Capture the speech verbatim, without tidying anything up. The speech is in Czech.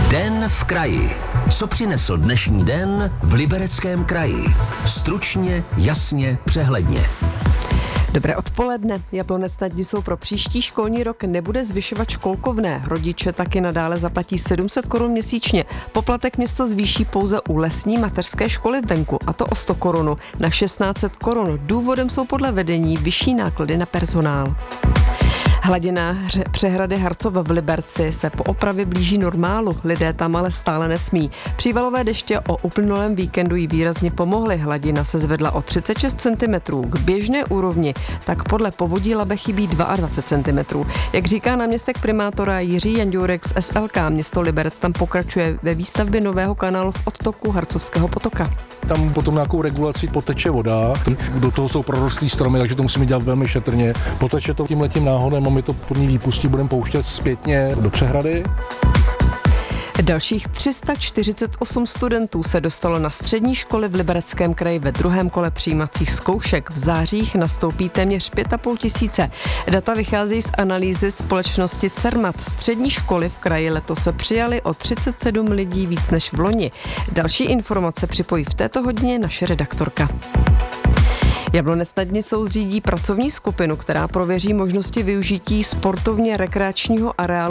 Den v kraji. Co přinesl dnešní den v Libereckém kraji? Stručně, jasně, přehledně. Dobré odpoledne. Jablonec nad Nisou pro příští školní rok nebude zvyšovat školkovné. Rodiče taky nadále zaplatí sedm set korun měsíčně. Poplatek město zvýší pouze u lesní mateřské školy venku, a to o sto korun na šestnáct set korun. Důvodem jsou podle vedení vyšší náklady na personál. Hladina přehrady Harcova v Liberci se po opravě blíží normálu, lidé tam ale stále nesmí. Přívalové deště o uplynulém víkendu jí výrazně pomohly, hladina se zvedla o třicet šest centimetrů. K běžné úrovni tak podle povodí Labe chybí dvacet dva centimetrů. Jak říká náměstek primátora Jiří Janďourek z S L K, město Liberec tam pokračuje ve výstavbě nového kanálu v odtoku Harcovského potoka. Tam potom nějakou regulací poteče voda, do toho jsou prorostlý stromy, takže to musíme dělat velmi šetrně. Poteče to tímhletím náhodem a my to pod ní výpustí budeme pouštět zpětně do přehrady. Dalších tři sta čtyřicet osm studentů se dostalo na střední školy v Libereckém kraji ve druhém kole přijímacích zkoušek. V zářích nastoupí téměř pět a půl tisíce. Data vycházejí z analýzy společnosti Cermat. Střední školy v kraji letos se přijaly o třicet sedm lidí víc než v loni. Další informace připojí v této hodině naše redaktorka. Jablonec nad Nisou zřídí pracovní skupinu, která prověří možnosti využití sportovně rekreačního areálu